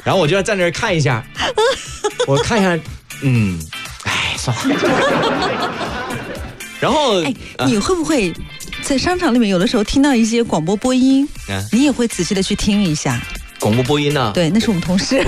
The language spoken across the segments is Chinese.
然后我就要站那儿看一下，我看一下，算了。然后， 你会不会在商场里面有的时候听到一些广播播音，你也会仔细的去听一下？ 广播播音呢？ 对，那是我们同事。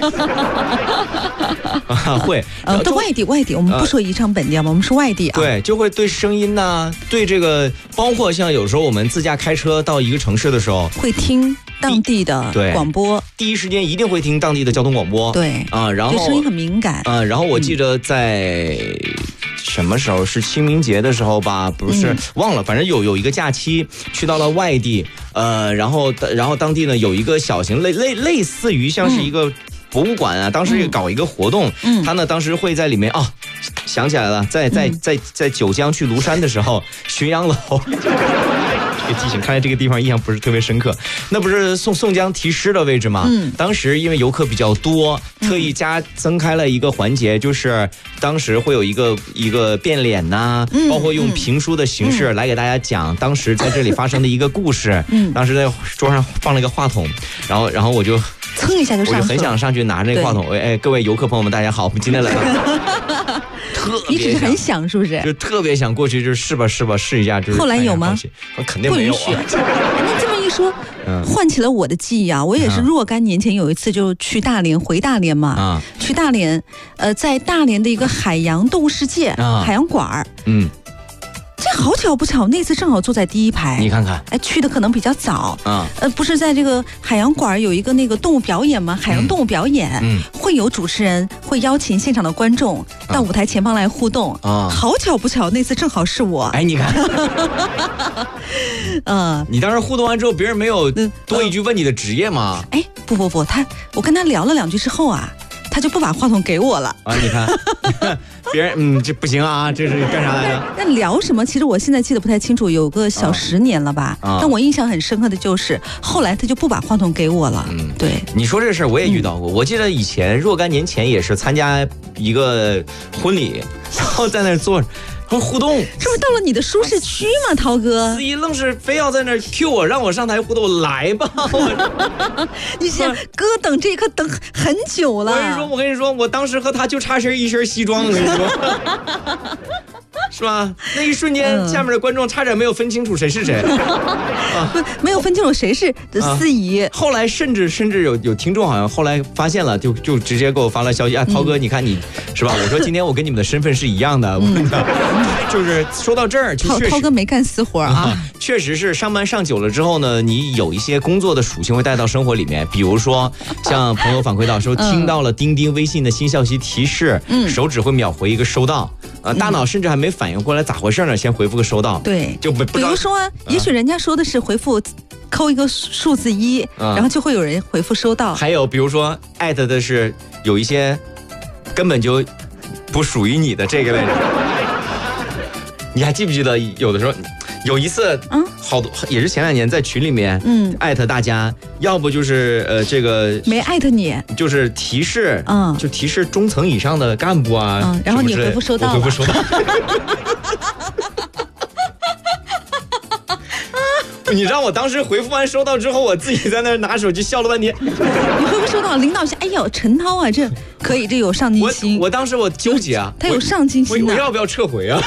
会， 对外地，我们不说宜昌本地啊，我们是外地啊。 对，就会对声音呐，对这个，包括像有时候我们自驾开车到一个城市的时候， 会听当地的广播， 第一时间一定会听当地的交通广播。 对啊，然后对声音很敏感。 然后我记得在什么时候是清明节的时候吧？不是，忘了，反正有一个假期去到了外地，然后当地呢有一个小型类似于像是一个博物馆啊，当时搞一个活动，他呢当时会在里面想起来了，在九江去庐山的时候，浔阳楼。这个记性，看来这个地方印象不是特别深刻。那不是宋江题诗的位置吗？当时因为游客比较多，特意增开了一个环节，就是当时会有一个变脸呐，包括用评书的形式来给大家讲当时在这里发生的一个故事。当时在桌上放了一个话筒，然后我就蹭一下就上去了， 我就很想上去拿着那个话筒，各位游客朋友们，大家好，我们今天来了。 你只是很想，是不是？ 就特别想过去，就是试一下，就是。 后来有吗？ 肯定没有啊。 那这么一说，唤起了我的记忆啊！我也是若干年前有一次就去大连，回大连嘛，去大连，在大连的一个海洋动物世界海洋馆儿，这好巧不巧，那次正好坐在第一排。 你看看， 去的可能比较早不是在这个海洋馆有一个那个动物表演吗？海洋动物表演，会有主持人会邀请现场的观众到舞台前方来互动好巧不巧，那次正好是我。 你看，你当时互动完之后，别人没有多一句问你的职业吗？ 不，我跟他聊了2句之后啊，他就不把话筒给我了你看，别人这不行啊，这是干啥来着？ 那聊什么？其实我现在记得不太清楚，有个小10年了吧。但我印象很深刻的就是，后来他就不把话筒给我了。对， 你说这事儿我也遇到过。我记得以前若干年前也是参加一个婚礼，然后在那儿坐着。互动， 这不到了你的舒适区吗，涛哥？ 司仪愣是非要在那儿 Q 我，让我上台互动，来吧！ 你想哥等这一刻等很久了。 我跟你说，我当时和他就差一身西装，我跟你说。是吧？那一瞬间，下面的观众差点没有分清楚谁是谁， 没有分清楚谁是司仪。 后来甚至有听众好像后来发现了，就直接给我发了消息涛哥，你看你是吧？我说今天我跟你们的身份是一样的，就是说到这儿，就涛哥没干死活啊。 确实是上班上久了之后呢，你有一些工作的属性会带到生活里面，比如说像朋友反馈到说听到了钉钉微信的新消息提示，手指会秒回一个收到。大脑甚至还没反应过来咋回事呢，先回复个收到。 对， 就比如说也许人家说的是回复扣一个数字1，然后就会有人回复收到。 还有比如说艾特的是有一些根本就不属于你的这个类人。你还记不记得有的时候有一次好多也是前2年在群里面艾特大家，要不就是这个没艾特你， 就是提示就提示中层以上的干部啊， 然后你回复收到了， 我回复收到。你知道我当时回复完收到之后，我自己在那拿手机笑了半天。 你回复收到，领导一下，哎呦，陈涛啊，这可以，这有上进心。 我当时我纠结啊， 他有上进心我要不要撤回啊？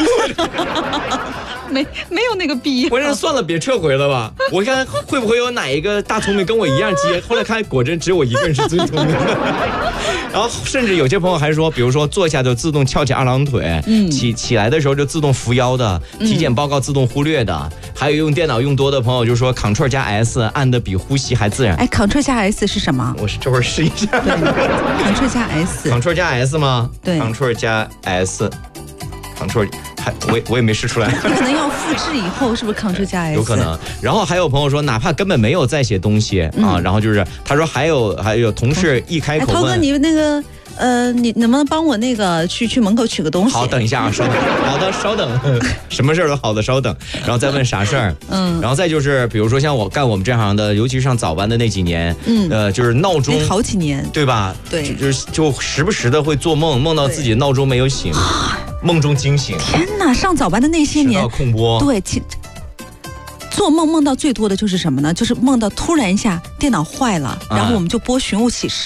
没有那个必要。 我说算了，别撤回了吧。我看会不会有哪一个大聪明跟我一样接，后来看果真只有我一个人是最聪明的。然后甚至有些朋友还说，比如说坐下就自动翘起2郎腿，起来的时候就自动扶腰的，体检报告自动忽略的，还有用电脑用多的朋友就说 Ctrl 加 S 按的比呼吸还自然。 Ctrl 加 S 是什么？ 我这会儿试一下。 Ctrl 加 S。Ctrl 加 S 吗？ 对。 Ctrl 加 S。Ctrl。我也没试出来， 可能要复制以后是不是 Ctrl 加 S？ 有可能。然后还有朋友说，哪怕根本没有在写东西然后就是他说还有同事一开口问， 涛哥你那个你能不能帮我那个去门口取个东西？ 好，等一下啊，稍等。好的，稍等。什么事儿都好的，稍等。然后再问啥事儿？然后再就是比如说像我干我们这行的，尤其上早班的那几年，就是闹钟好几年， 对吧？ 对， 就时不时的会做梦，梦到自己闹钟没有醒。梦中惊醒， 天哪！上早班的那些年， 空播， 对，做梦到最多的就是什么呢？就是梦到突然一下电脑坏了，然后我们就播寻物启事。